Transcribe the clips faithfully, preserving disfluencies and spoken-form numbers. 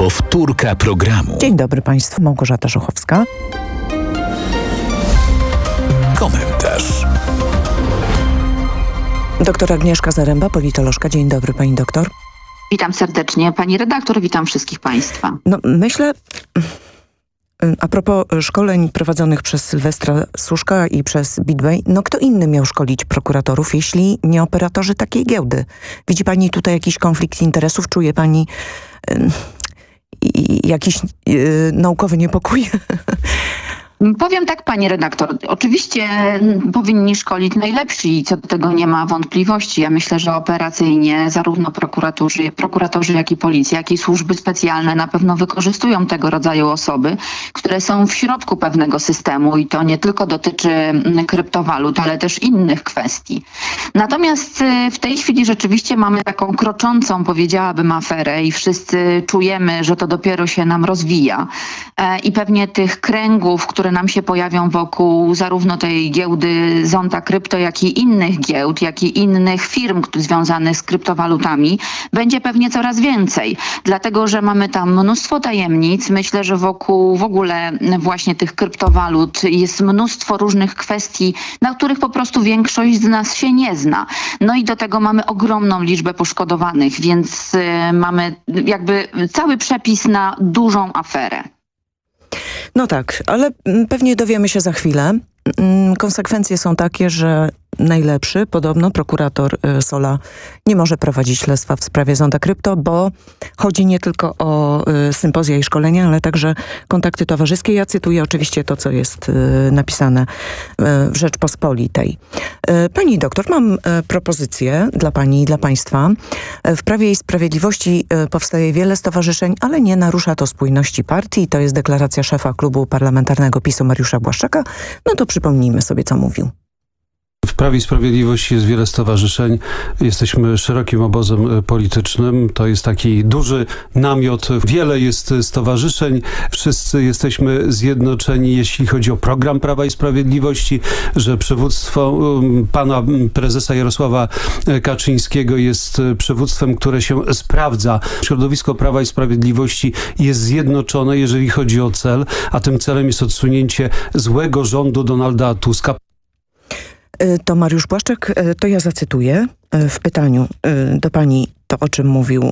Powtórka programu. Dzień dobry Państwu, Małgorzata Żuchowska. Komentarz. Doktor Agnieszka Zaręba, politolożka. Dzień dobry Pani doktor. Witam serdecznie Pani redaktor, witam wszystkich Państwa. No myślę, a propos szkoleń prowadzonych przez Sylwestra Suszka i przez Bitway, no kto inny miał szkolić prokuratorów, jeśli nie operatorzy takiej giełdy? Widzi Pani tutaj jakiś konflikt interesów? Czuje Pani y, y, jakiś y, naukowy niepokój? Powiem tak, pani redaktor, oczywiście powinni szkolić najlepsi i co do tego nie ma wątpliwości. Ja myślę, że operacyjnie zarówno prokuratorzy, prokuratorzy jak i policja, jak i służby specjalne na pewno wykorzystują tego rodzaju osoby, które są w środku pewnego systemu i to nie tylko dotyczy kryptowalut, ale też innych kwestii. Natomiast w tej chwili rzeczywiście mamy taką kroczącą, powiedziałabym, aferę i wszyscy czujemy, że to dopiero się nam rozwija i pewnie tych kręgów, które nam się pojawią wokół zarówno tej giełdy Zonta Krypto, jak i innych giełd, jak i innych firm związanych z kryptowalutami, będzie pewnie coraz więcej. Dlatego, że mamy tam mnóstwo tajemnic. Myślę, że wokół w ogóle właśnie tych kryptowalut jest mnóstwo różnych kwestii, na których po prostu większość z nas się nie zna. No i do tego mamy ogromną liczbę poszkodowanych, więc y, mamy jakby cały przepis na dużą aferę. No tak, ale pewnie dowiemy się za chwilę. Konsekwencje są takie, że najlepszy, podobno prokurator Sola nie może prowadzić śledztwa w sprawie Zonta Krypto, bo chodzi nie tylko o sympozja i szkolenia, ale także kontakty towarzyskie. Ja cytuję oczywiście to, co jest napisane w Rzeczpospolitej. Pani doktor, mam propozycję dla pani i dla państwa. W Prawie i Sprawiedliwości powstaje wiele stowarzyszeń, ale nie narusza to spójności partii. To jest deklaracja szefa klubu parlamentarnego PiSu Mariusza Błaszczaka. No to przypomnijmy sobie, co mówił. W Prawie i Sprawiedliwości jest wiele stowarzyszeń. Jesteśmy szerokim obozem politycznym. To jest taki duży namiot. Wiele jest stowarzyszeń. Wszyscy jesteśmy zjednoczeni, jeśli chodzi o program Prawa i Sprawiedliwości, że przywództwo pana prezesa Jarosława Kaczyńskiego jest przywództwem, które się sprawdza. Środowisko Prawa i Sprawiedliwości jest zjednoczone, jeżeli chodzi o cel, a tym celem jest odsunięcie złego rządu Donalda Tuska. To Mariusz Błaszczak, to ja zacytuję w pytaniu do pani to, o czym mówił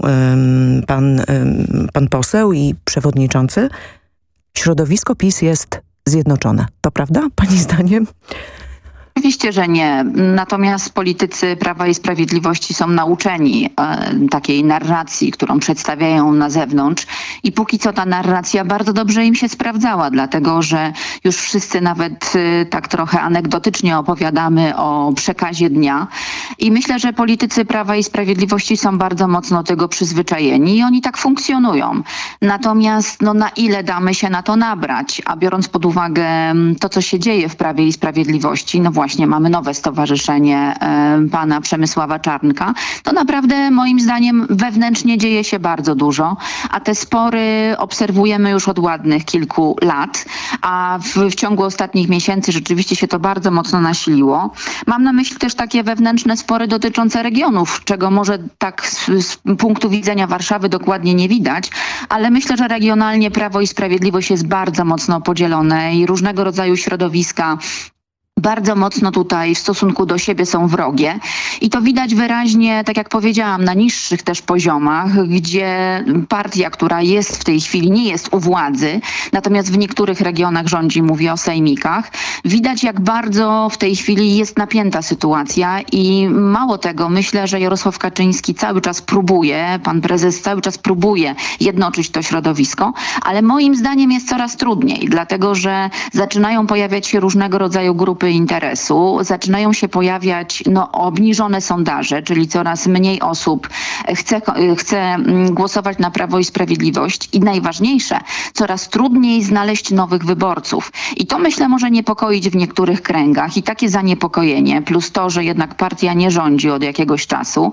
pan, pan poseł i przewodniczący. Środowisko PiS jest zjednoczone. To prawda, pani zdaniem? Oczywiście, że nie. Natomiast politycy Prawa i Sprawiedliwości są nauczeni e, takiej narracji, którą przedstawiają na zewnątrz i póki co ta narracja bardzo dobrze im się sprawdzała, dlatego że już wszyscy nawet e, tak trochę anegdotycznie opowiadamy o przekazie dnia i myślę, że politycy Prawa i Sprawiedliwości są bardzo mocno tego przyzwyczajeni i oni tak funkcjonują. Natomiast no, na ile damy się na to nabrać, a biorąc pod uwagę to, co się dzieje w Prawie i Sprawiedliwości, no właśnie Właśnie mamy nowe stowarzyszenie e, pana Przemysława Czarnka, to naprawdę moim zdaniem wewnętrznie dzieje się bardzo dużo, a te spory obserwujemy już od ładnych kilku lat, a w, w ciągu ostatnich miesięcy rzeczywiście się to bardzo mocno nasiliło. Mam na myśli też takie wewnętrzne spory dotyczące regionów, czego może tak z, z punktu widzenia Warszawy dokładnie nie widać, ale myślę, że regionalnie Prawo i Sprawiedliwość jest bardzo mocno podzielone i różnego rodzaju środowiska bardzo mocno tutaj w stosunku do siebie są wrogie i to widać wyraźnie, tak jak powiedziałam, na niższych też poziomach, gdzie partia, która jest w tej chwili, nie jest u władzy, natomiast w niektórych regionach rządzi, mówię o sejmikach, widać jak bardzo w tej chwili jest napięta sytuacja i mało tego, myślę, że Jarosław Kaczyński cały czas próbuje, pan prezes cały czas próbuje jednoczyć to środowisko, ale moim zdaniem jest coraz trudniej, dlatego że zaczynają pojawiać się różnego rodzaju grupy interesu, zaczynają się pojawiać no, obniżone sondaże, czyli coraz mniej osób chce, chce głosować na Prawo i Sprawiedliwość i najważniejsze, coraz trudniej znaleźć nowych wyborców. I to myślę może niepokoić w niektórych kręgach i takie zaniepokojenie, plus to, że jednak partia nie rządzi od jakiegoś czasu.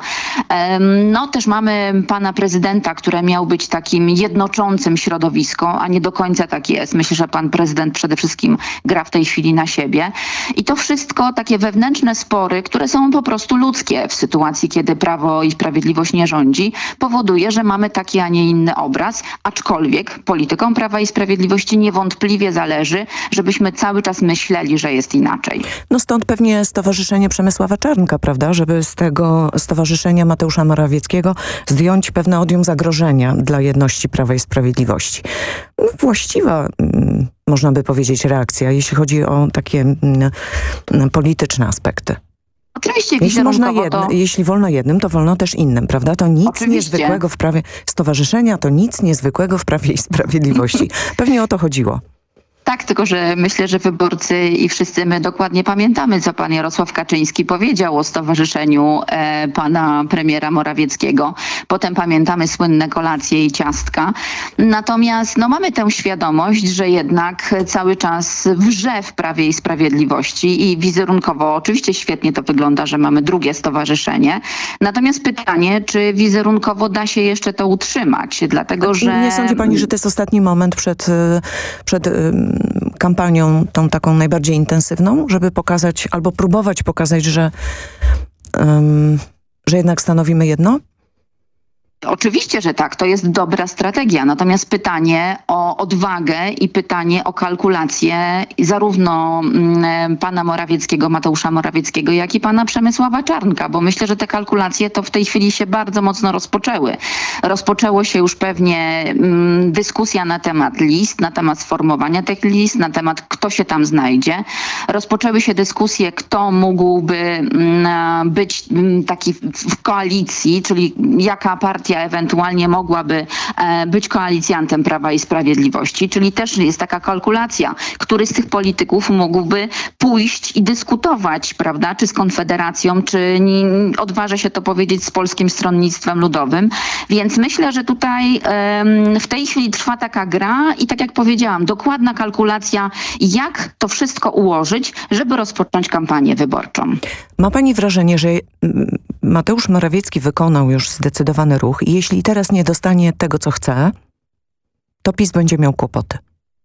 No też mamy pana prezydenta, który miał być takim jednoczącym środowisko, a nie do końca tak jest. Myślę, że pan prezydent przede wszystkim gra w tej chwili na siebie. I to wszystko takie wewnętrzne spory, które są po prostu ludzkie w sytuacji, kiedy Prawo i Sprawiedliwość nie rządzi, powoduje, że mamy taki, a nie inny obraz, aczkolwiek politykom Prawa i Sprawiedliwości niewątpliwie zależy, żebyśmy cały czas myśleli, że jest inaczej. No stąd pewnie Stowarzyszenie Przemysława Czarnka, prawda? Żeby z tego Stowarzyszenia Mateusza Morawieckiego zdjąć pewne odium zagrożenia dla jedności Prawa i Sprawiedliwości. Właściwa, można by powiedzieć, reakcja, jeśli chodzi o takie mm, polityczne aspekty. Oczywiście jeśli, można jedno, to... jeśli wolno jednym, to wolno też innym, prawda? To nic Oczywiście. niezwykłego w prawie stowarzyszenia, to nic niezwykłego w Prawie i Sprawiedliwości. Pewnie o to chodziło. Tak, tylko że myślę, że wyborcy i wszyscy my dokładnie pamiętamy, co pan Jarosław Kaczyński powiedział o stowarzyszeniu e, pana premiera Morawieckiego. Potem pamiętamy słynne kolacje i ciastka. Natomiast no, mamy tę świadomość, że jednak cały czas wrze w Prawie i Sprawiedliwości i wizerunkowo oczywiście świetnie to wygląda, że mamy drugie stowarzyszenie. Natomiast pytanie, czy wizerunkowo da się jeszcze to utrzymać, dlatego że... Nie sądzi pani, że to jest ostatni moment przed... przed kampanią tą taką najbardziej intensywną, żeby pokazać, albo próbować pokazać, że, um, że jednak stanowimy jedno? Oczywiście, że tak. To jest dobra strategia. Natomiast pytanie o odwagę i pytanie o kalkulację zarówno mm, pana Morawieckiego, Mateusza Morawieckiego, jak i pana Przemysława Czarnka, bo myślę, że te kalkulacje to w tej chwili się bardzo mocno rozpoczęły. Rozpoczęło się już pewnie mm, dyskusja na temat list, na temat sformowania tych list, na temat kto się tam znajdzie. Rozpoczęły się dyskusje, kto mógłby mm, być mm, taki w koalicji, czyli jaka partia ewentualnie mogłaby e, być koalicjantem Prawa i Sprawiedliwości, czyli też jest taka kalkulacja, który z tych polityków mógłby pójść i dyskutować, prawda, czy z Konfederacją, czy nie, odważę się to powiedzieć, z Polskim Stronnictwem Ludowym. Więc myślę, że tutaj e, w tej chwili trwa taka gra i tak jak powiedziałam, dokładna kalkulacja, jak to wszystko ułożyć, żeby rozpocząć kampanię wyborczą. Ma pani wrażenie, że Mateusz Morawiecki wykonał już zdecydowany ruch i jeśli teraz nie dostanie tego, co chce, to PiS będzie miał kłopoty?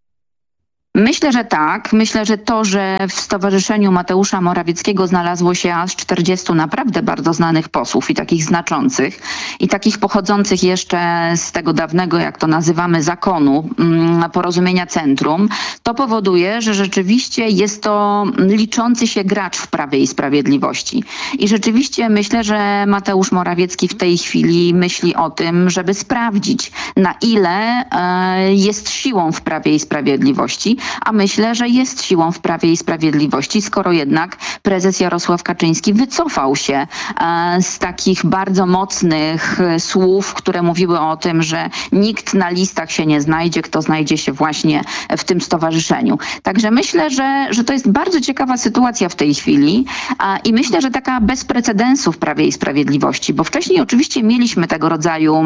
Myślę, że tak. Myślę, że to, że w Stowarzyszeniu Mateusza Morawieckiego znalazło się aż czterdziestu naprawdę bardzo znanych posłów i takich znaczących i takich pochodzących jeszcze z tego dawnego, jak to nazywamy, zakonu, Porozumienia Centrum, to powoduje, że rzeczywiście jest to liczący się gracz w Prawie i Sprawiedliwości. I rzeczywiście myślę, że Mateusz Morawiecki w tej chwili myśli o tym, żeby sprawdzić, na ile jest siłą w Prawie i Sprawiedliwości, a myślę, że jest siłą w Prawie i Sprawiedliwości, skoro jednak prezes Jarosław Kaczyński wycofał się z takich bardzo mocnych słów, które mówiły o tym, że nikt na listach się nie znajdzie, kto znajdzie się właśnie w tym stowarzyszeniu. Także myślę, że, że to jest bardzo ciekawa sytuacja w tej chwili i myślę, że taka bez precedensu w Prawie i Sprawiedliwości, bo wcześniej oczywiście mieliśmy tego rodzaju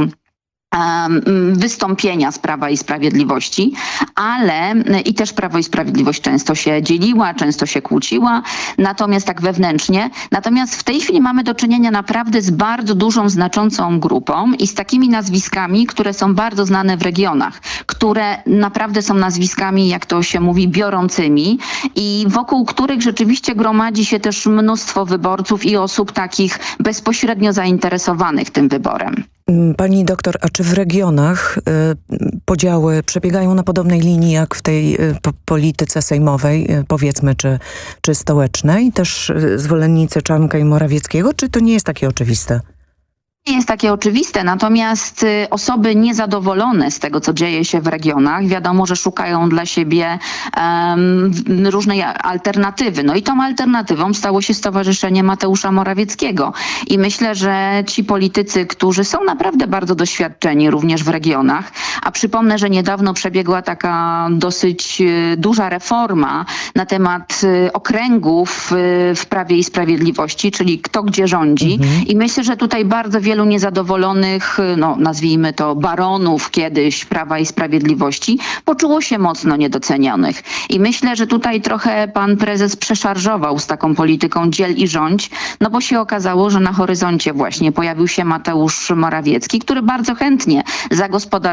wystąpienia z Prawa i Sprawiedliwości, ale i też Prawo i Sprawiedliwość często się dzieliła, często się kłóciła, natomiast tak wewnętrznie. Natomiast w tej chwili mamy do czynienia naprawdę z bardzo dużą, znaczącą grupą i z takimi nazwiskami, które są bardzo znane w regionach, które naprawdę są nazwiskami, jak to się mówi, biorącymi i wokół których rzeczywiście gromadzi się też mnóstwo wyborców i osób takich bezpośrednio zainteresowanych tym wyborem. Pani doktor, a czy w regionach y, podziały przebiegają na podobnej linii jak w tej y, po, polityce sejmowej, y, powiedzmy, czy, czy stołecznej? Też y, zwolennicy Czarnka i Morawieckiego, czy to nie jest takie oczywiste? Nie jest takie oczywiste, natomiast osoby niezadowolone z tego, co dzieje się w regionach, wiadomo, że szukają dla siebie um, różnej alternatywy. No i tą alternatywą stało się Stowarzyszenie Mateusza Morawieckiego. I myślę, że ci politycy, którzy są naprawdę bardzo doświadczeni również w regionach, a przypomnę, że niedawno przebiegła taka dosyć duża reforma na temat okręgów w Prawie i Sprawiedliwości, czyli kto gdzie rządzi. Mhm. I myślę, że tutaj bardzo wiele wielu niezadowolonych, no nazwijmy to baronów kiedyś Prawa i Sprawiedliwości, poczuło się mocno niedocenionych. I myślę, że tutaj trochę pan prezes przeszarżował z taką polityką dziel i rządź, no bo się okazało, że na horyzoncie właśnie pojawił się Mateusz Morawiecki, który bardzo chętnie zagospodarował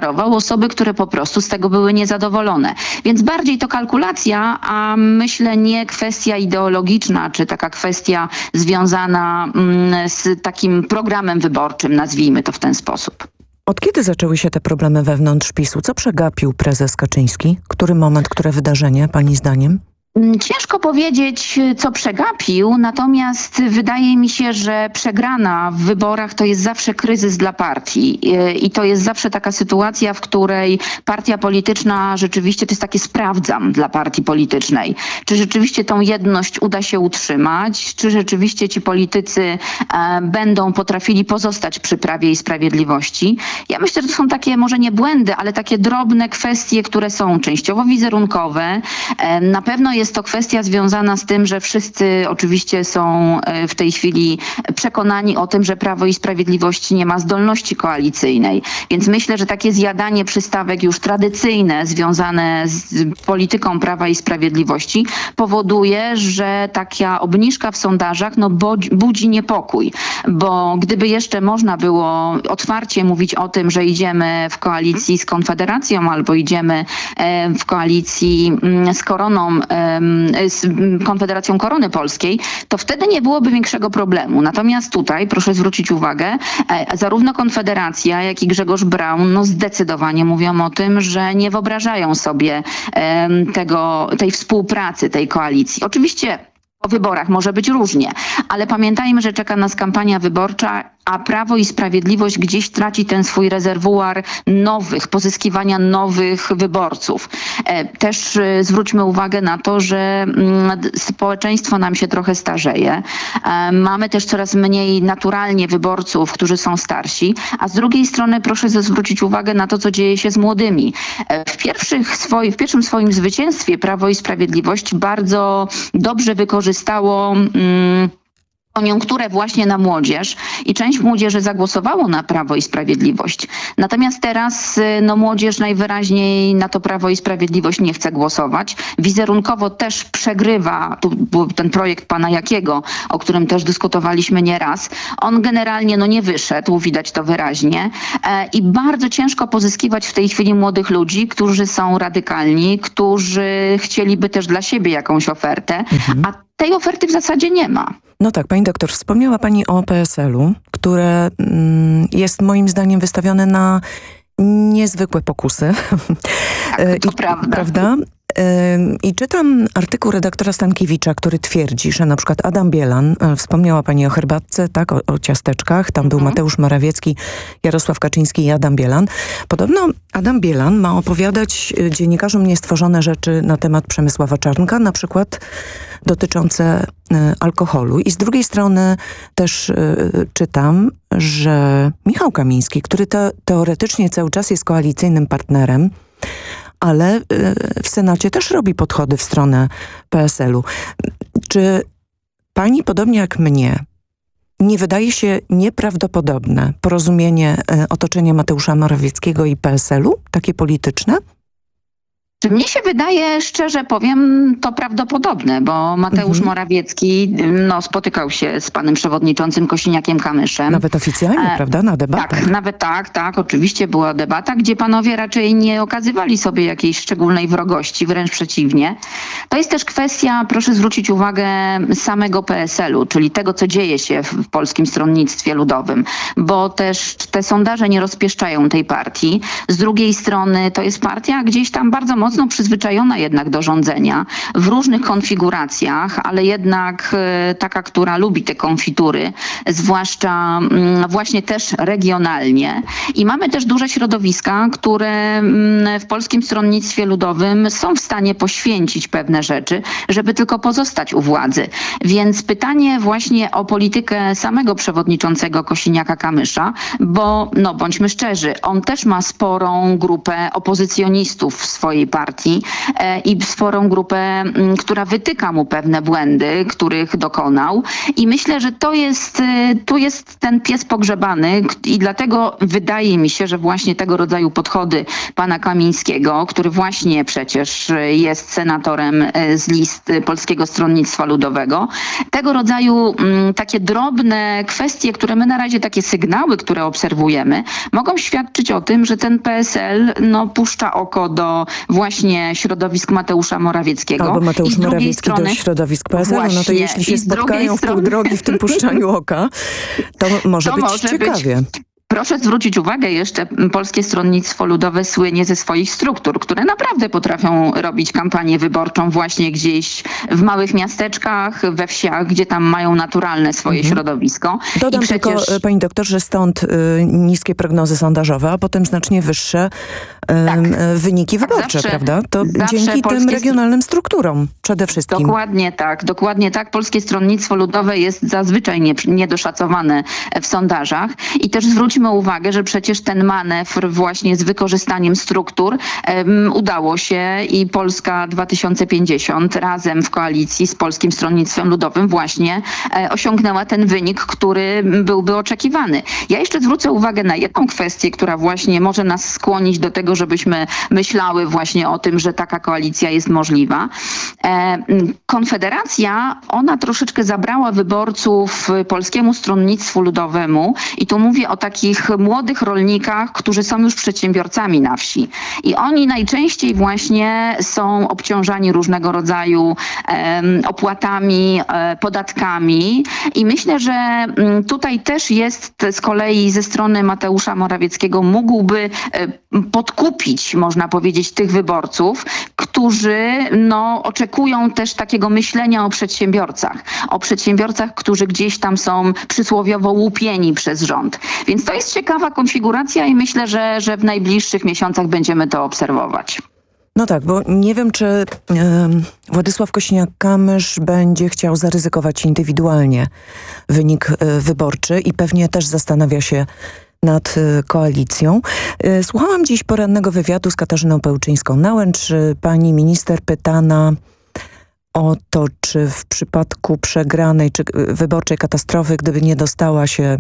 osoby, które po prostu z tego były niezadowolone. Więc bardziej to kalkulacja, a myślę nie kwestia ideologiczna, czy taka kwestia związana mm, z takim programem wyborczym, nazwijmy to w ten sposób. Od kiedy zaczęły się te problemy wewnątrz PiSu? Co przegapił prezes Kaczyński? Który moment, które wydarzenie, pani zdaniem? Ciężko powiedzieć, co przegapił, natomiast wydaje mi się, że przegrana w wyborach to jest zawsze kryzys dla partii i to jest zawsze taka sytuacja, w której partia polityczna rzeczywiście to jest takie sprawdzam dla partii politycznej. Czy rzeczywiście tą jedność uda się utrzymać, czy rzeczywiście ci politycy e, będą potrafili pozostać przy Prawie i Sprawiedliwości. Ja myślę, że to są takie może nie błędy, ale takie drobne kwestie, które są częściowo wizerunkowe. E, na pewno jest to kwestia związana z tym, że wszyscy oczywiście są w tej chwili przekonani o tym, że Prawo i Sprawiedliwość nie ma zdolności koalicyjnej. Więc myślę, że takie zjadanie przystawek już tradycyjne związane z polityką Prawa i Sprawiedliwości powoduje, że taka obniżka w sondażach no, budzi niepokój. Bo gdyby jeszcze można było otwarcie mówić o tym, że idziemy w koalicji z Konfederacją albo idziemy w koalicji z Koroną, z Konfederacją Korony Polskiej, to wtedy nie byłoby większego problemu. Natomiast tutaj, proszę zwrócić uwagę, zarówno Konfederacja, jak i Grzegorz Braun no zdecydowanie mówią o tym, że nie wyobrażają sobie tego, tej współpracy, tej koalicji. Oczywiście po wyborach może być różnie, ale pamiętajmy, że czeka nas kampania wyborcza, a Prawo i Sprawiedliwość gdzieś traci ten swój rezerwuar nowych, pozyskiwania nowych wyborców. Też zwróćmy uwagę na to, że społeczeństwo nam się trochę starzeje. Mamy też coraz mniej naturalnie wyborców, którzy są starsi, a z drugiej strony proszę zwrócić uwagę na to, co dzieje się z młodymi. W, pierwszych swoi, w pierwszym swoim zwycięstwie Prawo i Sprawiedliwość bardzo dobrze wykorzystało mm, koniunkturę właśnie na młodzież i część młodzieży zagłosowało na Prawo i Sprawiedliwość. Natomiast teraz no, młodzież najwyraźniej na to Prawo i Sprawiedliwość nie chce głosować. Wizerunkowo też przegrywa, tu był ten projekt pana Jakiego, o którym też dyskutowaliśmy nieraz. On generalnie no, nie wyszedł, widać to wyraźnie. E, I bardzo ciężko pozyskiwać w tej chwili młodych ludzi, którzy są radykalni, którzy chcieliby też dla siebie jakąś ofertę, mhm. a tej oferty w zasadzie nie ma. No tak, pani doktor, wspomniała pani o P S L-u, które mm, jest moim zdaniem wystawione na niezwykłe pokusy. Tak, to I, prawda. prawda? I czytam artykuł redaktora Stankiewicza, który twierdzi, że na przykład Adam Bielan, wspomniała pani o herbatce, tak, o, o ciasteczkach, tam był mhm. Mateusz Morawiecki, Jarosław Kaczyński i Adam Bielan. Podobno Adam Bielan ma opowiadać dziennikarzom niestworzone rzeczy na temat Przemysława Czarnka, na przykład dotyczące y, alkoholu. I z drugiej strony też y, czytam, że Michał Kamiński, który te, teoretycznie cały czas jest koalicyjnym partnerem, ale y, w Senacie też robi podchody w stronę P S L-u. Czy pani, podobnie jak mnie, nie wydaje się nieprawdopodobne porozumienie y, otoczenia Mateusza Morawieckiego i P S L-u, takie polityczne? Czy mnie się wydaje, szczerze powiem, to prawdopodobne, bo Mateusz mhm. Morawiecki no, spotykał się z panem przewodniczącym Kosiniakiem-Kamyszem. Nawet oficjalnie, e, prawda? Na debatach. Tak, nawet tak, tak. Oczywiście była debata, gdzie panowie raczej nie okazywali sobie jakiejś szczególnej wrogości, wręcz przeciwnie. To jest też kwestia, proszę zwrócić uwagę, samego P S L-u, czyli tego, co dzieje się w Polskim Stronnictwie Ludowym, bo też te sondaże nie rozpieszczają tej partii. Z drugiej strony to jest partia gdzieś tam bardzo mocno mocno przyzwyczajona jednak do rządzenia w różnych konfiguracjach, ale jednak taka, która lubi te konfitury, zwłaszcza właśnie też regionalnie. I mamy też duże środowiska, które w Polskim Stronnictwie Ludowym są w stanie poświęcić pewne rzeczy, żeby tylko pozostać u władzy. Więc pytanie właśnie o politykę samego przewodniczącego Kosiniaka-Kamysza, bo no bądźmy szczerzy, on też ma sporą grupę opozycjonistów w swojej partii. partii i sporą grupę, która wytyka mu pewne błędy, których dokonał. I myślę, że to jest, tu jest ten pies pogrzebany i dlatego wydaje mi się, że właśnie tego rodzaju podchody pana Kamińskiego, który właśnie przecież jest senatorem z list Polskiego Stronnictwa Ludowego, tego rodzaju m, takie drobne kwestie, które my na razie, takie sygnały, które obserwujemy, mogą świadczyć o tym, że ten P S L no, puszcza oko do właśnie środowisk Mateusza Morawieckiego. Albo Mateusz I Morawiecki strony, do środowisk P S L. właśnie, no to jeśli się spotkają w pół drogi w tym puszczaniu oka, to może to być może ciekawie. Być. Proszę zwrócić uwagę jeszcze, Polskie Stronnictwo Ludowe słynie ze swoich struktur, które naprawdę potrafią robić kampanię wyborczą właśnie gdzieś w małych miasteczkach, we wsiach, gdzie tam mają naturalne swoje mhm. środowisko. Dodam I przecież... tylko, pani doktor, że stąd y, niskie prognozy sondażowe, a potem znacznie wyższe y, tak. wyniki tak, wyborcze, zawsze, prawda? To dzięki tym polskie... regionalnym strukturom przede wszystkim. Dokładnie tak, dokładnie tak. Polskie Stronnictwo Ludowe jest zazwyczaj nie, niedoszacowane w sondażach i też zwróćmy uwagę, że przecież ten manewr właśnie z wykorzystaniem struktur um, udało się i Polska dwa tysiące pięćdziesiąt razem w koalicji z Polskim Stronnictwem Ludowym właśnie e, osiągnęła ten wynik, który byłby oczekiwany. Ja jeszcze zwrócę uwagę na jedną kwestię, która właśnie może nas skłonić do tego, żebyśmy myślały właśnie o tym, że taka koalicja jest możliwa. E, Konfederacja, ona troszeczkę zabrała wyborców Polskiemu Stronnictwu Ludowemu i tu mówię o takich młodych rolnikach, którzy są już przedsiębiorcami na wsi. I oni najczęściej właśnie są obciążani różnego rodzaju um, opłatami, um, podatkami. I myślę, że um, tutaj też jest z kolei ze strony Mateusza Morawieckiego mógłby um, podkupić, można powiedzieć, tych wyborców, którzy no, oczekują też takiego myślenia o przedsiębiorcach. O przedsiębiorcach, którzy gdzieś tam są przysłowiowo łupieni przez rząd. Więc to jest ciekawa konfiguracja i myślę, że, że w najbliższych miesiącach będziemy to obserwować. No tak, bo nie wiem, czy y, Władysław Kosiniak-Kamysz będzie chciał zaryzykować indywidualnie wynik y, wyborczy i pewnie też zastanawia się nad y, koalicją. Y, słuchałam dziś porannego wywiadu z Katarzyną Pełczyńską-Nałęcz. Y, pani minister pytana o to, czy w przypadku przegranej czy wyborczej katastrofy, gdyby nie dostała się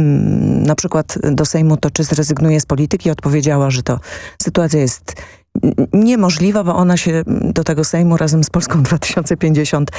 na przykład do Sejmu, to czy zrezygnuje z polityki? Odpowiedziała, że to sytuacja jest niemożliwa, bo ona się do tego Sejmu razem z Polską dwa tysiące pięćdziesiąt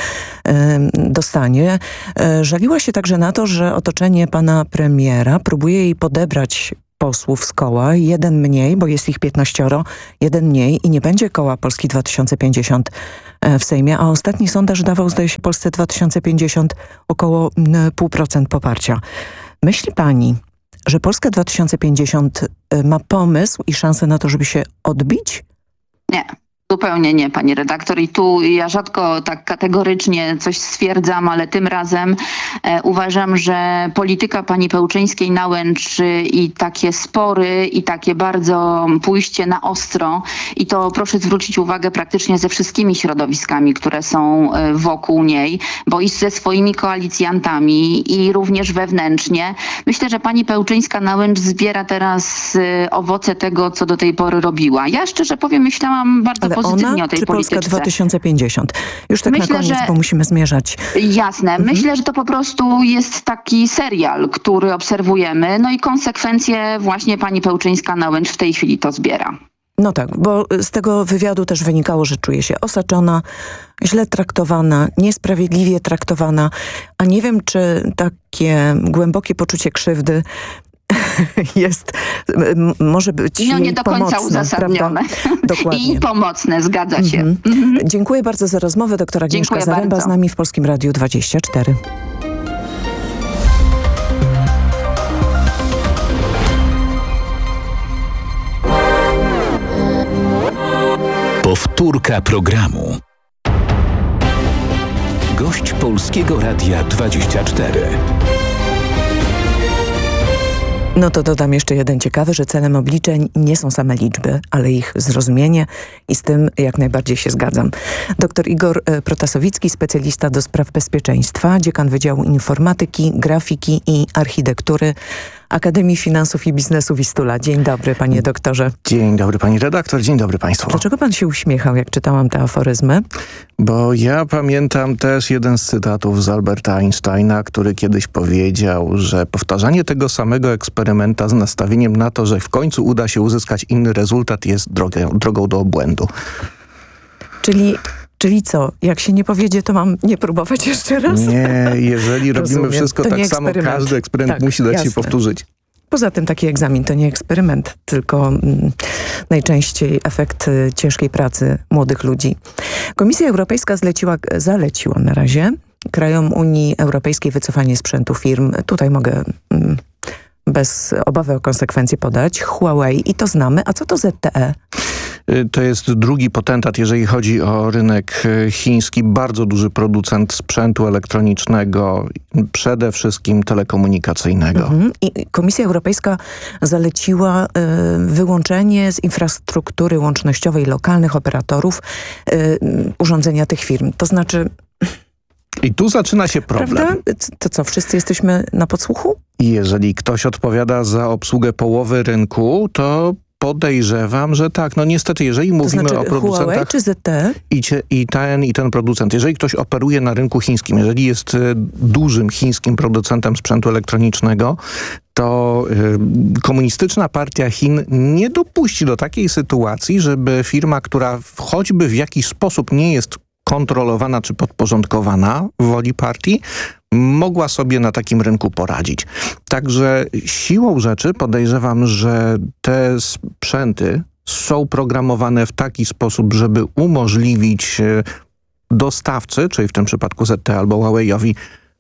dostanie. Żaliła się także na to, że otoczenie pana premiera próbuje jej podebrać posłów z koła, jeden mniej, bo jest ich piętnaścioro, jeden mniej i nie będzie koła Polski dwa tysiące pięćdziesiąt w Sejmie, a ostatni sondaż dawał, zdaje się, Polsce dwa tysiące pięćdziesiąt około pół procent poparcia. Myśli pani, że Polska dwa tysiące pięćdziesiąt ma pomysł i szansę na to, żeby się odbić? Nie. Zupełnie nie, pani redaktor. I tu ja rzadko tak kategorycznie coś stwierdzam, ale tym razem e, uważam, że polityka pani Pełczyńskiej-Nałęcz i takie spory i takie bardzo pójście na ostro i to proszę zwrócić uwagę praktycznie ze wszystkimi środowiskami, które są e, wokół niej, bo i ze swoimi koalicjantami i również wewnętrznie. Myślę, że pani Pełczyńska-Nałęcz zbiera teraz e, owoce tego, co do tej pory robiła. Ja szczerze powiem, myślałam bardzo ale pozytywnie ona, o tej czy polityce. Polska dwa tysiące pięćdziesiąt? Już tak Myślę, na koniec, że... bo musimy zmierzać. Jasne. Mhm. Myślę, że to po prostu jest taki serial, który obserwujemy. No i konsekwencje właśnie pani Pełczyńska-Nałęcz w tej chwili to zbiera. No tak, bo z tego wywiadu też wynikało, że czuje się osaczona, źle traktowana, niesprawiedliwie traktowana, a nie wiem, czy takie głębokie poczucie krzywdy jest, może być no nie jej do końca pomocne, uzasadnione. Dokładnie. I pomocne, zgadza się. Mhm. Mhm. Dziękuję bardzo za rozmowę. Doktora Agnieszka Zaręba z nami w Polskim Radiu dwadzieścia cztery. Powtórka programu. Gość Polskiego Radia dwadzieścia cztery. No to dodam jeszcze jeden ciekawy, że celem obliczeń nie są same liczby, ale ich zrozumienie i z tym jak najbardziej się zgadzam. Doktor Igor Protasowicki, specjalista do spraw bezpieczeństwa, dziekan Wydziału Informatyki, Grafiki i Architektury Akademii Finansów i Biznesu Wistula. Dzień dobry, panie doktorze. Dzień dobry, pani redaktor, dzień dobry państwu. Dlaczego pan się uśmiechał, jak czytałam te aforyzmy? Bo ja pamiętam też jeden z cytatów z Alberta Einsteina, który kiedyś powiedział, że powtarzanie tego samego eksperymenta z nastawieniem na to, że w końcu uda się uzyskać inny rezultat, jest drogą, drogą do obłędu. Czyli... Czyli co? Jak się nie powiedzie, to mam nie próbować jeszcze raz? Nie, jeżeli robimy Rozumiem. wszystko To tak nie samo, eksperyment. każdy eksperyment Tak, musi dać jasne. się powtórzyć. Poza tym taki egzamin to nie eksperyment, tylko mm, najczęściej efekt y, ciężkiej pracy młodych ludzi. Komisja Europejska zleciła, zaleciła na razie krajom Unii Europejskiej wycofanie sprzętu firm. Tutaj mogę mm, bez obawy o konsekwencje podać. Huawei i to znamy. A co to Z T E? To jest drugi potentat, jeżeli chodzi o rynek chiński. Bardzo duży producent sprzętu elektronicznego, przede wszystkim telekomunikacyjnego. Mhm. I Komisja Europejska zaleciła y, wyłączenie z infrastruktury łącznościowej lokalnych operatorów y, urządzenia tych firm. To znaczy... I tu zaczyna się problem. Prawda? To co, wszyscy jesteśmy na podsłuchu? I jeżeli ktoś odpowiada za obsługę połowy rynku, to podejrzewam, że tak. No niestety, jeżeli mówimy to znaczy o producentach... Huawei czy Z T E? I, cie, I ten i ten producent. Jeżeli ktoś operuje na rynku chińskim, jeżeli jest y, dużym chińskim producentem sprzętu elektronicznego, to y, komunistyczna partia Chin nie dopuści do takiej sytuacji, żeby firma, która choćby w jakiś sposób nie jest kontrolowana czy podporządkowana woli partii, mogła sobie na takim rynku poradzić. Także siłą rzeczy podejrzewam, że te sprzęty są programowane w taki sposób, żeby umożliwić dostawcy, czyli w tym przypadku Z T E albo Huawei'owi,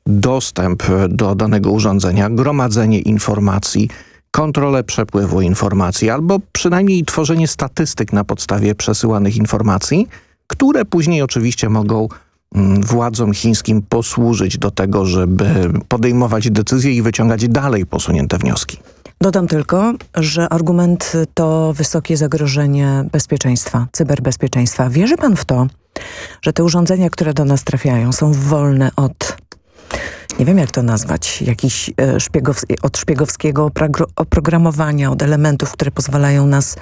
dostęp do danego urządzenia, gromadzenie informacji, kontrolę przepływu informacji albo przynajmniej tworzenie statystyk na podstawie przesyłanych informacji, które później oczywiście mogą władzom chińskim posłużyć do tego, żeby podejmować decyzje i wyciągać dalej posunięte wnioski. Dodam tylko, że argument to wysokie zagrożenie bezpieczeństwa, cyberbezpieczeństwa. Wierzy pan w to, że te urządzenia, które do nas trafiają, są wolne od, nie wiem jak to nazwać, jakiś szpiegows od szpiegowskiego oprogramowania, od elementów, które pozwalają nas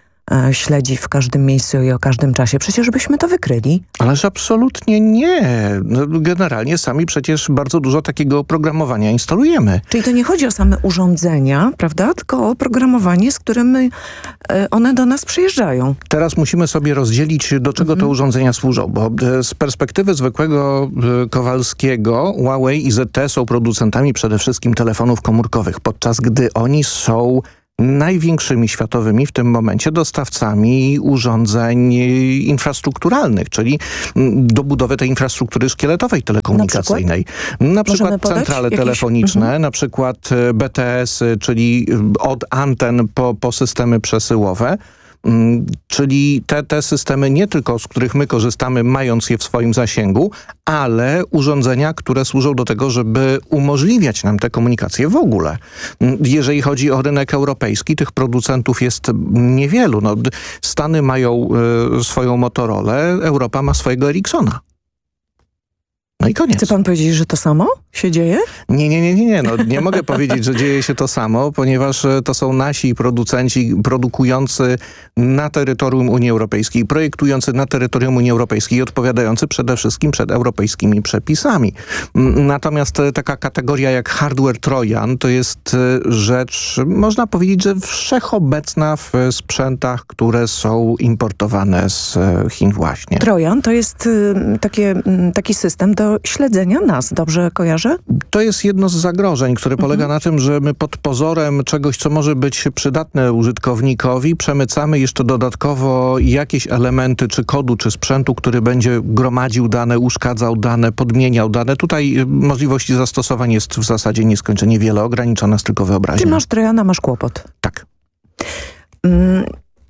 śledzi w każdym miejscu i o każdym czasie. Przecież byśmy to wykryli. Ależ absolutnie nie. No, generalnie sami przecież bardzo dużo takiego oprogramowania instalujemy. Czyli to nie chodzi o same urządzenia, prawda? Tylko o oprogramowanie, z którym one do nas przyjeżdżają. Teraz musimy sobie rozdzielić, do czego mhm. te urządzenia służą, bo z perspektywy zwykłego Kowalskiego Huawei i Z T E są producentami przede wszystkim telefonów komórkowych, podczas gdy oni są największymi światowymi w tym momencie dostawcami urządzeń infrastrukturalnych, czyli do budowy tej infrastruktury szkieletowej telekomunikacyjnej. Na przykład, na przykład centrale jakieś... telefoniczne, mhm. na przykład B T S, czyli od anten po, po systemy przesyłowe. Czyli te, te systemy nie tylko, z których my korzystamy, mając je w swoim zasięgu, ale urządzenia, które służą do tego, żeby umożliwiać nam te komunikacje w ogóle. Jeżeli chodzi o rynek europejski, tych producentów jest niewielu. No, Stany mają y, swoją Motorolę, Europa ma swojego Ericssona. No i koniec. Chce pan powiedzieć, że to samo się dzieje? Nie, nie, nie, nie. nie. No, nie mogę powiedzieć, że dzieje się to samo, ponieważ to są nasi producenci produkujący na terytorium Unii Europejskiej, projektujący na terytorium Unii Europejskiej i odpowiadający przede wszystkim przed europejskimi przepisami. Natomiast taka kategoria jak hardware trojan to jest rzecz, można powiedzieć, że wszechobecna w sprzętach, które są importowane z Chin właśnie. Trojan to jest y, takie, y, taki system do śledzenia nas. Dobrze kojarzę? To jest jedno z zagrożeń, które polega mhm. na tym, że my pod pozorem czegoś, co może być przydatne użytkownikowi, przemycamy jeszcze dodatkowo jakieś elementy czy kodu, czy sprzętu, który będzie gromadził dane, uszkadzał dane, podmieniał dane. Tutaj możliwości zastosowań jest w zasadzie nieskończenie wiele, ograniczona jest tylko wyobraźnia. Ty masz trojana, masz kłopot. Tak. Hmm.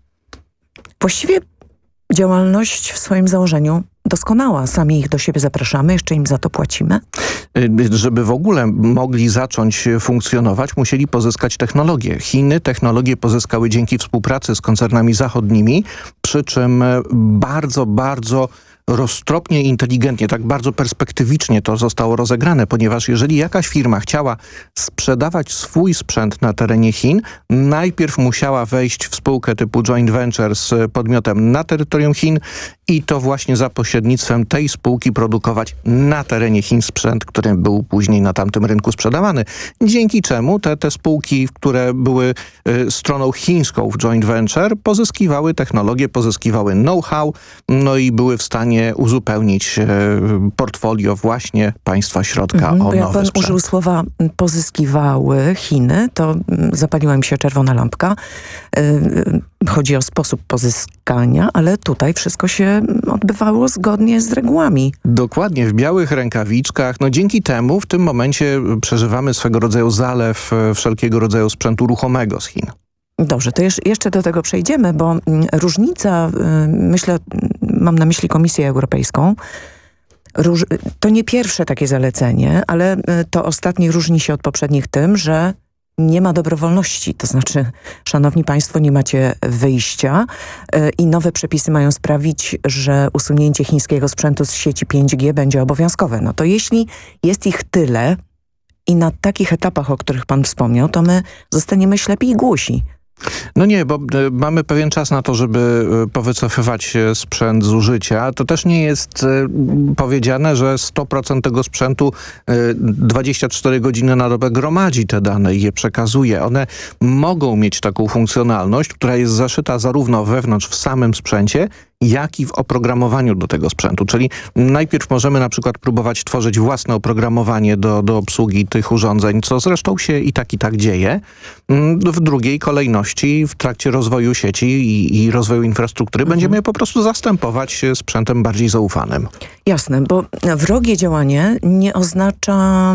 Właściwie działalność w swoim założeniu doskonała. Sami ich do siebie zapraszamy, jeszcze im za to płacimy. Żeby w ogóle mogli zacząć funkcjonować, musieli pozyskać technologię. Chiny technologię pozyskały dzięki współpracy z koncernami zachodnimi, przy czym bardzo, bardzo roztropnie i inteligentnie, tak bardzo perspektywicznie to zostało rozegrane, ponieważ jeżeli jakaś firma chciała sprzedawać swój sprzęt na terenie Chin, najpierw musiała wejść w spółkę typu joint venture z podmiotem na terytorium Chin i to właśnie za pośrednictwem tej spółki produkować na terenie Chin sprzęt, który był później na tamtym rynku sprzedawany. Dzięki czemu te, te spółki, które były y, stroną chińską w joint venture, pozyskiwały technologię, pozyskiwały know-how, no i były w stanie uzupełnić y, portfolio właśnie państwa środka Mhm, o bo jak nowy pan sprzęt. użył słowa pozyskiwały Chiny, to mm, zapaliła mi się czerwona lampka. Y, y, Chodzi o sposób pozyskania, ale tutaj wszystko się odbywało zgodnie z regułami. Dokładnie, w białych rękawiczkach. No dzięki temu w tym momencie przeżywamy swego rodzaju zalew e, wszelkiego rodzaju sprzętu ruchomego z Chin. Dobrze, to jeż- jeszcze do tego przejdziemy, bo mm, różnica, y, myślę, mam na myśli Komisję Europejską, Róż- to nie pierwsze takie zalecenie, ale y, to ostatnie różni się od poprzednich tym, że nie ma dobrowolności, to znaczy, szanowni państwo, nie macie wyjścia y, i nowe przepisy mają sprawić, że usunięcie chińskiego sprzętu z sieci pięć G będzie obowiązkowe. No to jeśli jest ich tyle i na takich etapach, o których pan wspomniał, to my zostaniemy ślepi i głusi. No nie, bo e, mamy pewien czas na to, żeby e, powycofywać e, sprzęt z użycia. To też nie jest e, powiedziane, że sto procent tego sprzętu e, dwadzieścia cztery godziny na dobę gromadzi te dane i je przekazuje. One mogą mieć taką funkcjonalność, która jest zaszyta zarówno wewnątrz w samym sprzęcie, jak i w oprogramowaniu do tego sprzętu. Czyli najpierw możemy na przykład próbować tworzyć własne oprogramowanie do, do obsługi tych urządzeń, co zresztą się i tak i tak dzieje. W drugiej kolejności w trakcie rozwoju sieci i, i rozwoju infrastruktury mhm. będziemy je po prostu zastępować sprzętem bardziej zaufanym. Jasne, bo wrogie działanie nie oznacza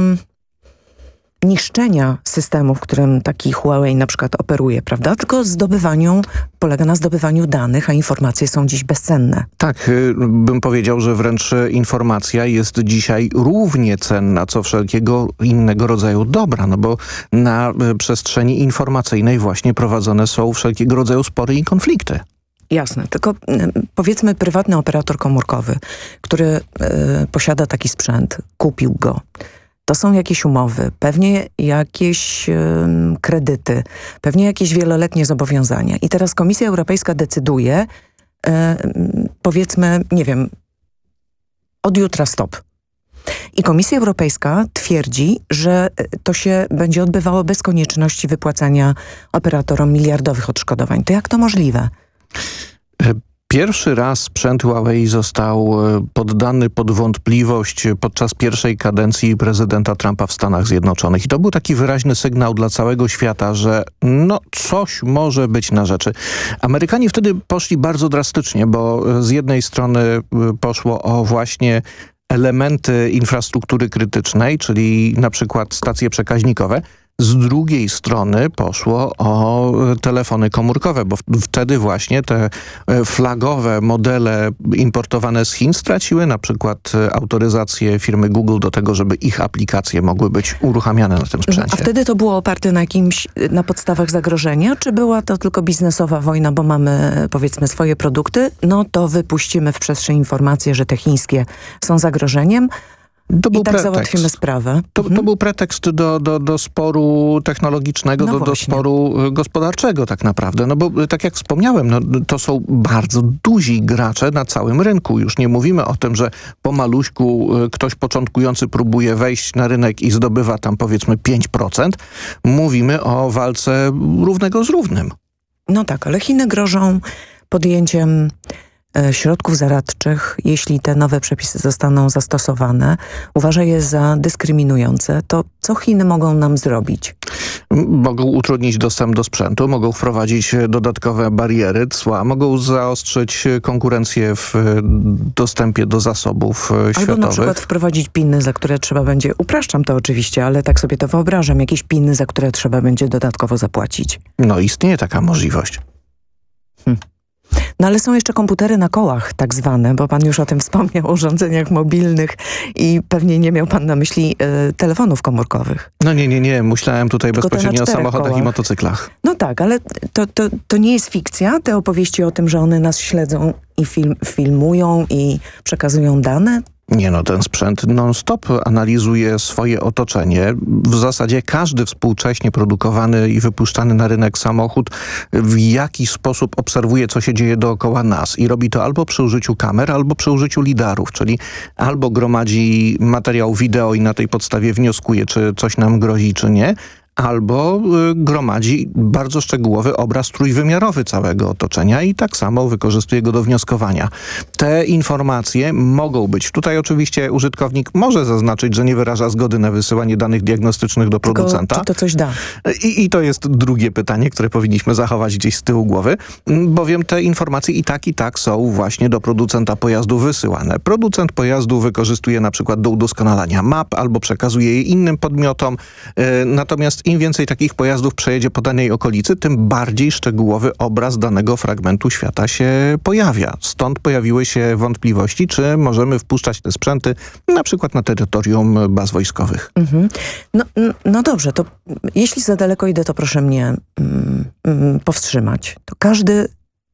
niszczenia systemu, w którym taki Huawei na przykład operuje, prawda? Tylko zdobywaniu, polega na zdobywaniu danych, a informacje są dziś bezcenne. Tak, y, bym powiedział, że wręcz informacja jest dzisiaj równie cenna, co wszelkiego innego rodzaju dobra, no bo na y, przestrzeni informacyjnej właśnie prowadzone są wszelkiego rodzaju spory i konflikty. Jasne, tylko y, powiedzmy prywatny operator komórkowy, który y, posiada taki sprzęt, kupił go. To są jakieś umowy, pewnie jakieś y, kredyty, pewnie jakieś wieloletnie zobowiązania. I teraz Komisja Europejska decyduje, y, powiedzmy, nie wiem, od jutra stop. I Komisja Europejska twierdzi, że to się będzie odbywało bez konieczności wypłacania operatorom miliardowych odszkodowań. To jak to możliwe? Pierwszy raz sprzęt Huawei został poddany pod wątpliwość podczas pierwszej kadencji prezydenta Trumpa w Stanach Zjednoczonych. I to był taki wyraźny sygnał dla całego świata, że no coś może być na rzeczy. Amerykanie wtedy poszli bardzo drastycznie, bo z jednej strony poszło o właśnie elementy infrastruktury krytycznej, czyli na przykład stacje przekaźnikowe. Z drugiej strony poszło o telefony komórkowe, bo wtedy właśnie te flagowe modele importowane z Chin straciły na przykład autoryzację firmy Google do tego, żeby ich aplikacje mogły być uruchamiane na tym sprzęcie. A wtedy to było oparte na jakimś, na podstawach zagrożenia, czy była to tylko biznesowa wojna, bo mamy powiedzmy swoje produkty, no to wypuścimy w przestrzeń informację, że te chińskie są zagrożeniem, To był I tak pretekst. załatwimy sprawę. To, mhm. to był pretekst do, do, do sporu technologicznego, No do, do sporu gospodarczego tak naprawdę. No bo tak jak wspomniałem, no, to są bardzo duzi gracze na całym rynku. Już nie mówimy o tym, że po maluśku ktoś początkujący próbuje wejść na rynek i zdobywa tam powiedzmy pięć procent. Mówimy o walce równego z równym. No tak, ale Chiny grożą podjęciem środków zaradczych, jeśli te nowe przepisy zostaną zastosowane, uważa je za dyskryminujące, to co Chiny mogą nam zrobić? Mogą utrudnić dostęp do sprzętu, mogą wprowadzić dodatkowe bariery, cła, mogą zaostrzyć konkurencję w dostępie do zasobów światowych. Albo na przykład wprowadzić piny, za które trzeba będzie, upraszczam to oczywiście, ale tak sobie to wyobrażam, jakieś piny, za które trzeba będzie dodatkowo zapłacić. No istnieje taka możliwość. Hmm. No ale są jeszcze komputery na kołach tak zwane, bo pan już o tym wspomniał, o urządzeniach mobilnych i pewnie nie miał pan na myśli y, telefonów komórkowych. No nie, nie, nie. Myślałem tutaj Tylko bezpośrednio o samochodach kołach. i motocyklach. No tak, ale to, to, to nie jest fikcja, te opowieści o tym, że one nas śledzą i film, filmują i przekazują dane? Nie no, ten sprzęt non-stop analizuje swoje otoczenie. W zasadzie każdy współcześnie produkowany i wypuszczany na rynek samochód w jakiś sposób obserwuje, co się dzieje dookoła nas i robi to albo przy użyciu kamer, albo przy użyciu lidarów, czyli albo gromadzi materiał wideo i na tej podstawie wnioskuje, czy coś nam grozi, czy nie, albo y, gromadzi bardzo szczegółowy obraz trójwymiarowy całego otoczenia i tak samo wykorzystuje go do wnioskowania. Te informacje mogą być. Tutaj oczywiście użytkownik może zaznaczyć, że nie wyraża zgody na wysyłanie danych diagnostycznych do producenta. Tylko, czy to coś da? I, I to jest drugie pytanie, które powinniśmy zachować gdzieś z tyłu głowy, bowiem te informacje i tak, i tak są właśnie do producenta pojazdu wysyłane. Producent pojazdu wykorzystuje na przykład do udoskonalania map albo przekazuje je innym podmiotom, yy, natomiast im więcej takich pojazdów przejedzie po danej okolicy, tym bardziej szczegółowy obraz danego fragmentu świata się pojawia. Stąd pojawiły się wątpliwości, czy możemy wpuszczać te sprzęty na przykład na terytorium baz wojskowych. Mhm. No, no dobrze, to jeśli za daleko idę, to proszę mnie mm, mm, powstrzymać. To każdy,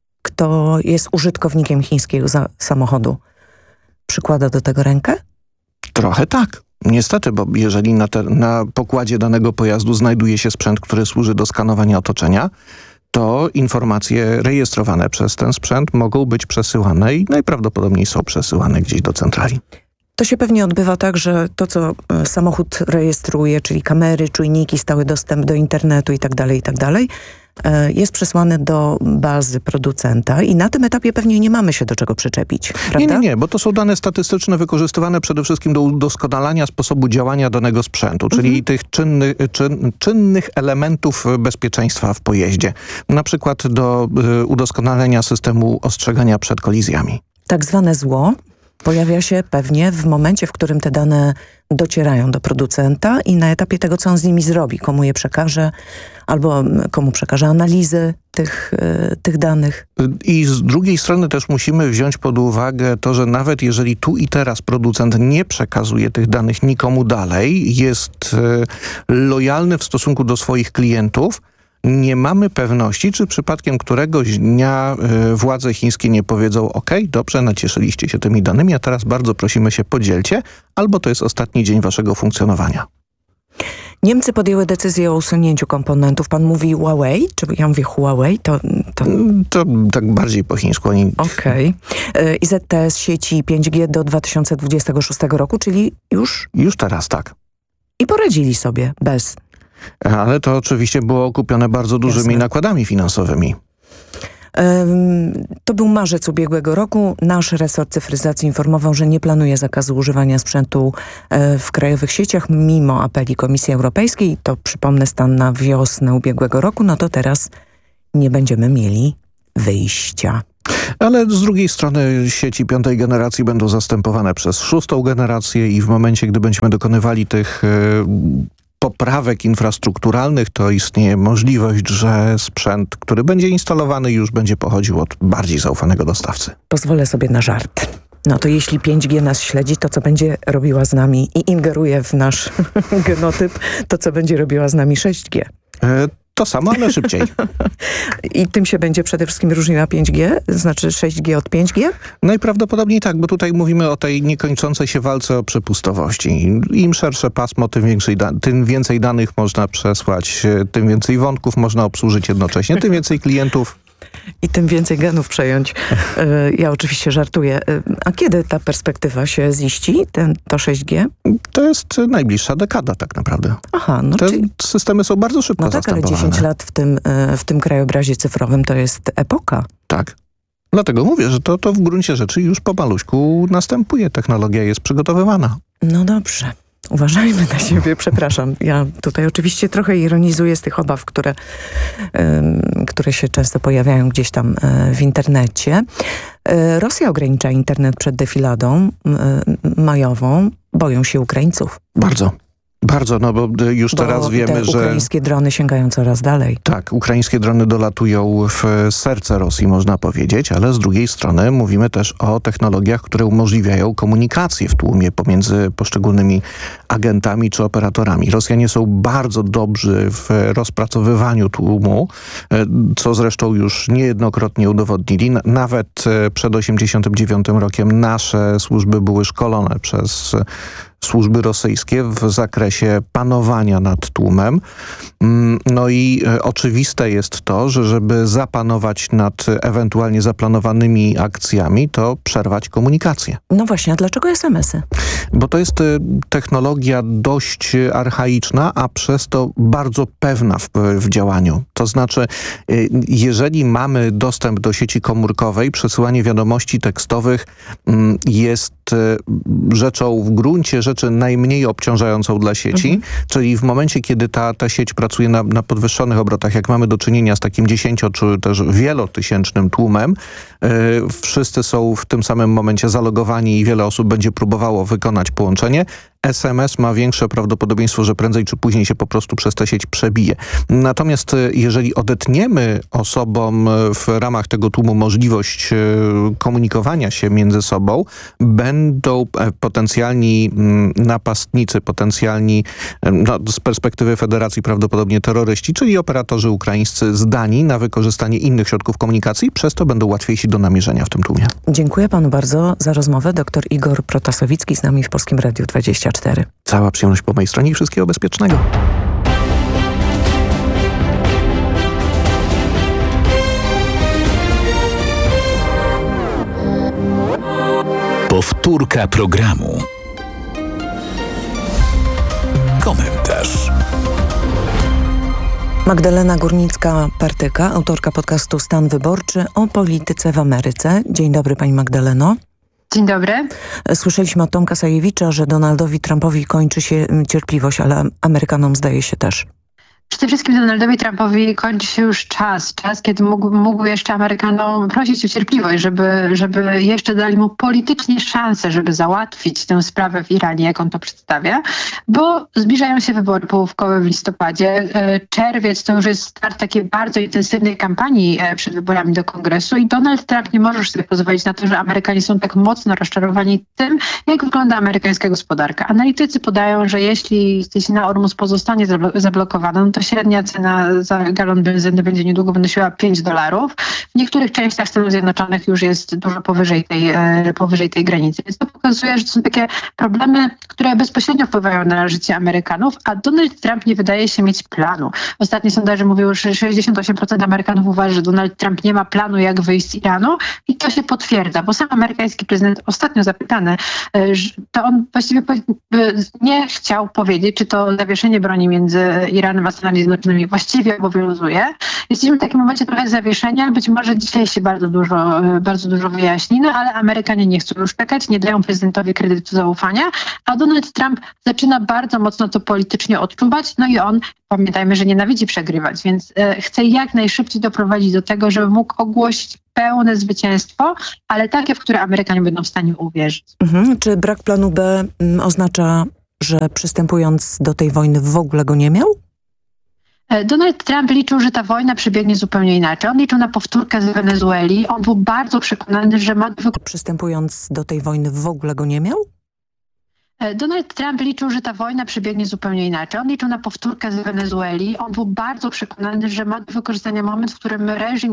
kto jest użytkownikiem chińskiego za, samochodu, przykłada do tego rękę? Trochę tak. Niestety, bo jeżeli na, te, na pokładzie danego pojazdu znajduje się sprzęt, który służy do skanowania otoczenia, to informacje rejestrowane przez ten sprzęt mogą być przesyłane i najprawdopodobniej są przesyłane gdzieś do centrali. To się pewnie odbywa tak, że to, co samochód rejestruje, czyli kamery, czujniki, stały dostęp do internetu i tak dalej, i tak dalej, jest przesłane do bazy producenta i na tym etapie pewnie nie mamy się do czego przyczepić, prawda? Nie, nie, nie, bo to są dane statystyczne wykorzystywane przede wszystkim do udoskonalania sposobu działania danego sprzętu, czyli mhm. tych czynny, czyn, czynnych elementów bezpieczeństwa w pojeździe. Na przykład do y, udoskonalenia systemu ostrzegania przed kolizjami. Tak zwane zło pojawia się pewnie w momencie, w którym te dane docierają do producenta i na etapie tego, co on z nimi zrobi, komu je przekaże, albo komu przekaże analizy tych, y, tych danych. I z drugiej strony też musimy wziąć pod uwagę to, że nawet jeżeli tu i teraz producent nie przekazuje tych danych nikomu dalej, jest y, lojalny w stosunku do swoich klientów, nie mamy pewności, czy przypadkiem któregoś dnia y, władze chińskie nie powiedzą: ok, dobrze, nacieszyliście się tymi danymi, a teraz bardzo prosimy się, podzielcie, albo to jest ostatni dzień waszego funkcjonowania. Niemcy podjęły decyzję o usunięciu komponentów. Pan mówi Huawei, czy ja mówię Huawei? To, to... to tak bardziej po chińsku. Oni... Okej. Okay. I Z T S sieci pięć G do dwa tysiące dwudziestego szóstego roku, czyli już? Już teraz, tak. I poradzili sobie bez... Ale to oczywiście było okupione bardzo dużymi Jasne. nakładami finansowymi. To był marzec ubiegłego roku. Nasz resort cyfryzacji informował, że nie planuje zakazu używania sprzętu w krajowych sieciach, mimo apeli Komisji Europejskiej. To, przypomnę, stan na wiosnę ubiegłego roku. No to teraz nie będziemy mieli wyjścia. Ale z drugiej strony sieci piątej generacji będą zastępowane przez szóstą generację i w momencie, gdy będziemy dokonywali tych poprawek infrastrukturalnych, to istnieje możliwość, że sprzęt, który będzie instalowany, już będzie pochodził od bardziej zaufanego dostawcy. Pozwolę sobie na żart. No to jeśli pięć G nas śledzi, to co będzie robiła z nami i ingeruje w nasz genotyp, to co będzie robiła z nami sześć G? E To samo, ale szybciej. I tym się będzie przede wszystkim różniła pięć G? Znaczy sześć G od pięć G? Najprawdopodobniej tak, bo tutaj mówimy o tej niekończącej się walce o przepustowości. Im szersze pasmo, tym, większej tym więcej danych można przesłać, tym więcej wątków można obsłużyć jednocześnie, tym więcej klientów. I tym więcej genów przejąć. Ja oczywiście żartuję. A kiedy ta perspektywa się ziści, ten, to sześć G? To jest najbliższa dekada tak naprawdę. Aha, no Te czyli... systemy są bardzo szybko No tak, zastępowane. ale dziesięć lat w tym, w tym krajobrazie cyfrowym to jest epoka. Tak. Dlatego mówię, że to, to w gruncie rzeczy już po maluśku następuje. Technologia jest przygotowywana. No dobrze. Uważajmy na siebie, przepraszam. Ja tutaj oczywiście trochę ironizuję z tych obaw, które, y, które się często pojawiają gdzieś tam y, w internecie. Y, Rosja ogranicza internet przed defiladą y, majową. Boją się Ukraińców. Bardzo. Bardzo, no bo już bo teraz wiemy, te że... ukraińskie drony sięgają coraz dalej. Tak, ukraińskie drony dolatują w serce Rosji, można powiedzieć, ale z drugiej strony mówimy też o technologiach, które umożliwiają komunikację w tłumie pomiędzy poszczególnymi agentami czy operatorami. Rosjanie są bardzo dobrzy w rozpracowywaniu tłumu, co zresztą już niejednokrotnie udowodnili. Nawet przed osiemdziesiątym dziewiątym rokiem nasze służby były szkolone przez służby rosyjskie w zakresie panowania nad tłumem. No i oczywiste jest to, że żeby zapanować nad ewentualnie zaplanowanymi akcjami, to przerwać komunikację. No właśnie, a dlaczego es em esy? Bo to jest technologia dość archaiczna, a przez to bardzo pewna w, w działaniu. To znaczy, jeżeli mamy dostęp do sieci komórkowej, przesyłanie wiadomości tekstowych jest rzeczą w gruncie rzeczy najmniej obciążającą dla sieci, mhm. czyli w momencie, kiedy ta, ta sieć pracuje na, na podwyższonych obrotach, jak mamy do czynienia z takim dziesięcio czy też wielotysięcznym tłumem, yy, wszyscy są w tym samym momencie zalogowani i wiele osób będzie próbowało wykonać połączenie. es em es ma większe prawdopodobieństwo, że prędzej czy później się po prostu przez tę sieć przebije. Natomiast jeżeli odetniemy osobom w ramach tego tłumu możliwość komunikowania się między sobą, będą potencjalni napastnicy, potencjalni no, z perspektywy Federacji prawdopodobnie terroryści, czyli operatorzy ukraińscy zdani na wykorzystanie innych środków komunikacji, przez to będą łatwiejsi do namierzenia w tym tłumie. Dziękuję panu bardzo za rozmowę. Doktor Igor Protasowicki z nami w Polskim Radiu dwadzieścia cztery. Cała przyjemność po mojej stronie i wszystkiego bezpiecznego. Powtórka programu. Komentarz. Magdalena Górnicka-Partyka, autorka podcastu Stan Wyborczy o polityce w Ameryce. Dzień dobry pani Magdaleno. Dzień dobry. Słyszeliśmy od Tomka Sajewicza, że Donaldowi Trumpowi kończy się cierpliwość, ale Amerykanom zdaje się też. Przede wszystkim Donaldowi Trumpowi kończy się już czas. Czas, kiedy mógł, mógł jeszcze Amerykanom prosić o cierpliwość, żeby, żeby jeszcze dali mu politycznie szansę, żeby załatwić tę sprawę w Iranie, jak on to przedstawia, bo zbliżają się wybory połówkowe w listopadzie. Czerwiec to już jest start takiej bardzo intensywnej kampanii przed wyborami do Kongresu i Donald Trump nie może już sobie pozwolić na to, że Amerykanie są tak mocno rozczarowani tym, jak wygląda amerykańska gospodarka. Analitycy podają, że jeśli cena Ormus pozostanie zablokowana, no to średnia cena za galon benzyny będzie niedługo wynosiła pięć dolarów. W niektórych częściach Stanów Zjednoczonych już jest dużo powyżej tej, e, powyżej tej granicy. Więc to pokazuje, że to są takie problemy, które bezpośrednio wpływają na życie Amerykanów, a Donald Trump nie wydaje się mieć planu. Ostatnie sondaże mówią, że sześćdziesiąt osiem procent Amerykanów uważa, że Donald Trump nie ma planu, jak wyjść z Iranu i to się potwierdza, bo sam amerykański prezydent ostatnio zapytany, to on właściwie nie chciał powiedzieć, czy to zawieszenie broni między Iranem a Stanami Zjednoczonymi właściwie obowiązuje. Jesteśmy w takim momencie trochę zawieszenia. Być może dzisiaj się bardzo dużo, bardzo dużo wyjaśni, no ale Amerykanie nie chcą już czekać, nie dają prezydentowi kredytu zaufania, a Donald Trump zaczyna bardzo mocno to politycznie odczuwać, no i on, pamiętajmy, że nienawidzi przegrywać, więc e, chce jak najszybciej doprowadzić do tego, żeby mógł ogłosić pełne zwycięstwo, ale takie, w które Amerykanie będą w stanie uwierzyć. Mhm. Czy brak planu B m, oznacza, że przystępując do tej wojny w ogóle go nie miał? Donald Trump liczył, że ta wojna przebiegnie zupełnie inaczej. On liczył na powtórkę z Wenezueli. On był bardzo przekonany, że ma... Przystępując do tej wojny w ogóle go nie miał? Donald Trump liczył, że ta wojna przebiegnie zupełnie inaczej. On liczył na powtórkę z Wenezueli. On był bardzo przekonany, że ma do wykorzystania moment, w którym reżim